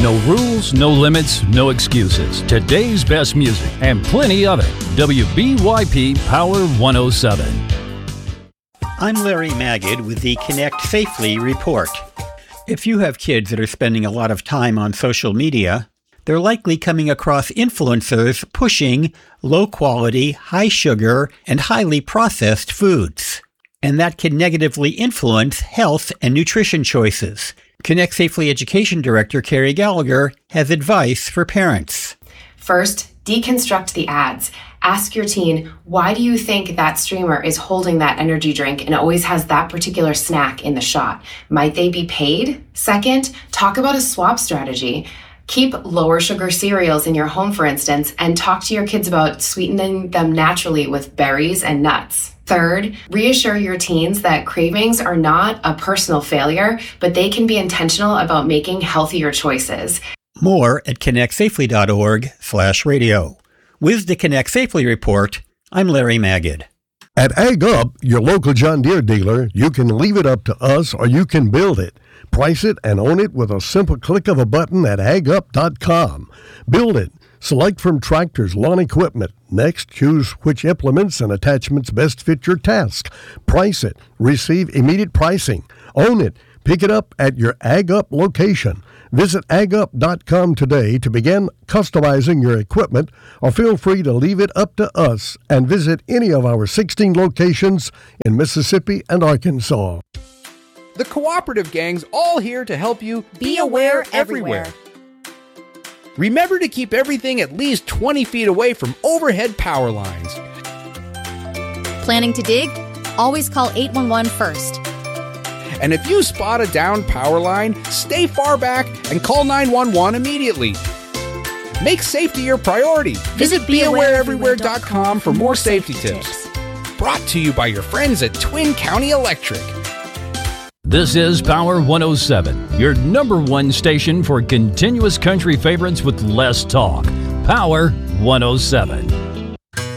No rules, no limits, no excuses. Today's best music and plenty of it. WBYP Power 107. I'm Larry Magid with the Connect Safely report. If you have kids that are spending a lot of time on social media, they're likely coming across influencers pushing low-quality, high-sugar, and highly processed foods. And that can negatively influence health and nutrition choices. Connect Safely Education Director Carrie Gallagher has advice for parents. First, deconstruct the ads. Ask your teen, why do you think that streamer is holding that energy drink and always has that particular snack in the shot? Might they be paid? Second, talk about a swap strategy. Keep lower sugar cereals in your home, for instance, and talk to your kids about sweetening them naturally with berries and nuts. Third, reassure your teens that cravings are not a personal failure, but they can be intentional about making healthier choices. More at connectsafely.org/radio. With the Connect Safely report, I'm Larry Magid. At Ag Up, your local John Deere dealer, you can leave it up to us or you can build it. Price it and own it with a simple click of a button at agup.com. Build it. Select from tractors, lawn equipment. Next, choose which implements and attachments best fit your task. Price it. Receive immediate pricing. Own it. Pick it up at your Ag Up location. Visit agup.com today to begin customizing your equipment, or feel free to leave it up to us and visit any of our 16 locations in Mississippi and Arkansas. The cooperative gang's all here to help you be aware everywhere. Remember to keep everything at least 20 feet away from overhead power lines. Planning to dig? Always call 811 first. And if you spot a downed power line, stay far back and call 911 immediately. Make safety your priority. Visit BeAwareEverywhere.com for more safety tips. Brought to you by your friends at Twin County Electric. This is Power 107, your number one station for continuous country favorites with less talk. Power 107.